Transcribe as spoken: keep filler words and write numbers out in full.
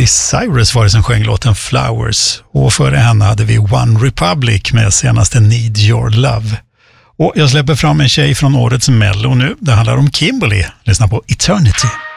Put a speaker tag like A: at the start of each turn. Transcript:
A: Cyrus var det som sjöng låten Flowers, och före henne hade vi One Republic med senaste Need Your Love. Och jag släpper fram en tjej från årets Mello nu. Det handlar om Kimberly. Lyssna på Eternity.